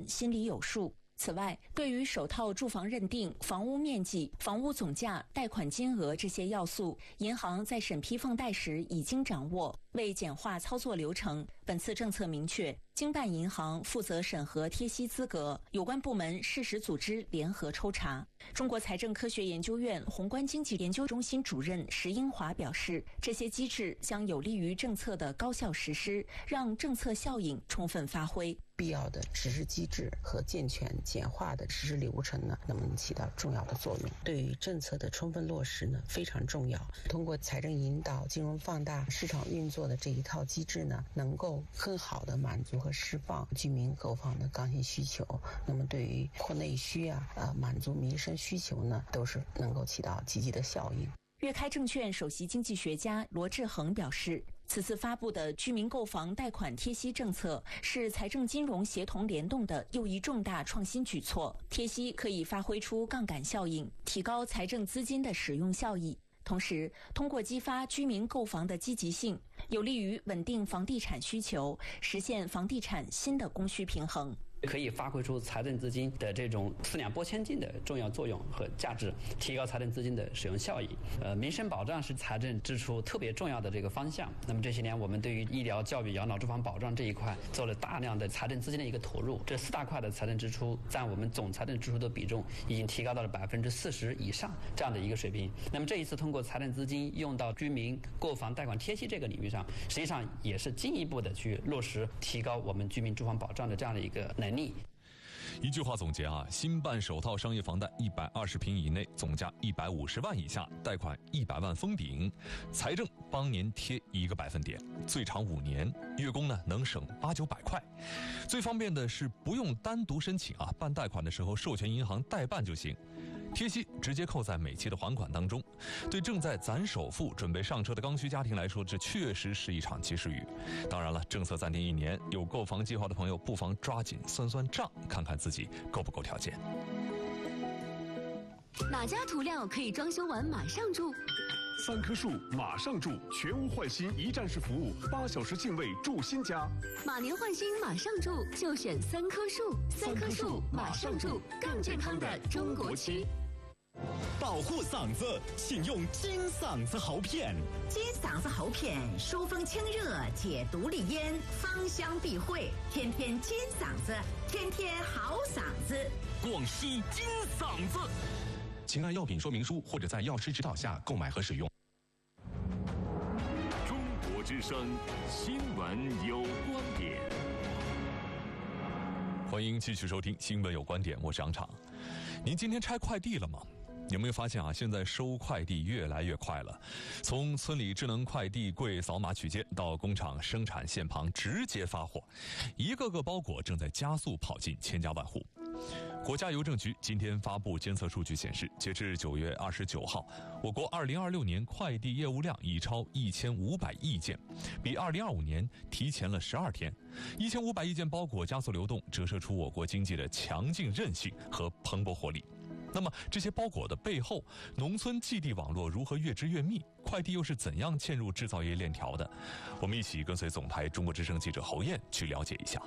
心里有数。此外，对于首套住房认定、房屋面积、房屋总价、贷款金额这些要素，银行在审批放贷时已经掌握。为简化操作流程，本次政策明确，经办银行负责审核贴息资格，有关部门适时组织联合抽查。中国财政科学研究院宏观经济研究中心主任石英华表示，这些机制将有利于政策的高效实施，让政策效应充分发挥。 必要的实施机制和健全简化的实施流程呢，能起到重要的作用。对于政策的充分落实呢，非常重要。通过财政引导、金融放大、市场运作的这一套机制呢，能够更好的满足和释放居民购房的刚性需求。那么对于扩内需满足民生需求呢，都是能够起到积极的效应。 粤开证券首席经济学家罗志恒表示，此次发布的居民购房贷款贴息政策是财政金融协同联动的又一重大创新举措。贴息可以发挥出杠杆效应，提高财政资金的使用效益，同时通过激发居民购房的积极性，有利于稳定房地产需求，实现房地产新的供需平衡。 可以发挥出财政资金的这种四两拨千斤的重要作用和价值，提高财政资金的使用效益。民生保障是财政支出特别重要的这个方向。那么这些年我们对于医疗、教育、养老、住房保障这一块做了大量的财政资金的一个投入，这四大块的财政支出占我们总财政支出的比重已经提高到了40%以上这样的一个水平。那么这一次通过财政资金用到居民购房贷款贴息这个领域上，实际上也是进一步的去落实提高我们居民住房保障的这样的一个能力。 一句话总结啊，新办首套商业房贷120平以内，总价150万以下，贷款100万封顶，财政帮您贴1个百分点，最长5年，月供呢能省800-900块。最方便的是不用单独申请啊，办贷款的时候授权银行代办就行。贴息直接扣在每期的还款当中，对正在攒首付准备上车的刚需家庭来说，这确实是一场及时雨。当然了，政策暂定1年，有购房计划的朋友不妨抓紧算算账，看看自己够不够条件。 哪家涂料可以装修完马上住 ？3棵树马上住，全屋换新一站式服务，8小时净位住新家。 马年换新马上住，就选3棵树。3棵树马上住，更健康的中国区。 保护嗓子，请用金嗓子喉片。 金嗓子喉片疏风清热，解毒利咽，芳香避秽，天天金嗓子，天天好嗓子。 广西金嗓子。 请按药品说明书或者在药师指导下购买和使用。 中国之声，新闻有观点。 欢迎继续收听新闻有观点，我是杨昶。您今天拆快递了吗？有没有发现啊，现在收快递越来越快了，从村里智能快递柜扫码取件到工厂生产线旁直接发货，一个个包裹正在加速跑进千家万户。国家邮政局今天发布监测数据显示，截至9月29号，我国2026年快递业务量已超1500亿件，比2025年提前了12天。1500亿件包裹加速流动，折射出我国经济的强劲韧性和蓬勃活力。那么这些包裹的背后，农村寄递网络如何越织越密？快递又是怎样嵌入制造业链条的？我们一起跟随总台中国之声记者侯燕去了解一下。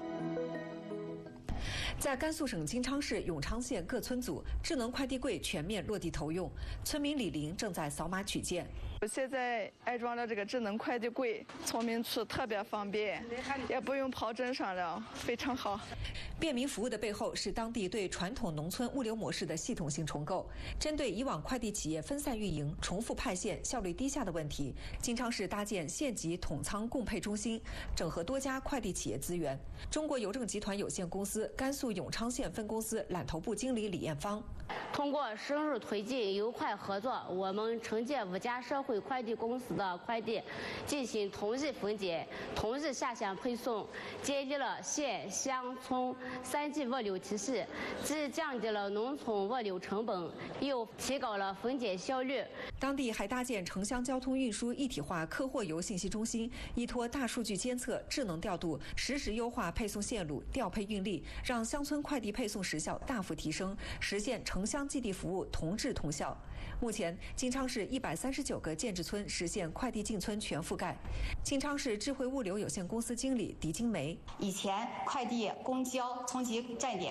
在甘肃省金昌市永昌县各村组，智能快递柜全面落地投用，村民李玲正在扫码取件。 我现在安装了这个智能快递柜，村民处特别方便，也不用跑镇上了，非常好。 便民服务的背后是当地对传统农村物流模式的系统性重构。针对以往快递企业分散运营、重复派线、效率低下的问题，金昌市搭建县级统仓共配中心，整合多家快递企业资源。中国邮政集团有限公司甘肃永昌县分公司揽头部经理李艳芳， 通过深入推进邮快合作，我们承接5家社会快递公司的快递，进行同日分拣、同日下乡配送，建立了县乡村3级物流体系，既降低了农村物流成本，又提高了分拣效率。 当地还搭建城乡交通运输一体化客货邮信息中心，依托大数据监测、智能调度，实时优化配送线路、调配运力，让乡村快递配送时效大幅提升，实现城乡寄递服务同质同效。目前，金昌市139个建制村实现快递进村全覆盖。金昌市智慧物流有限公司经理狄金梅： 以前快递公交从集站点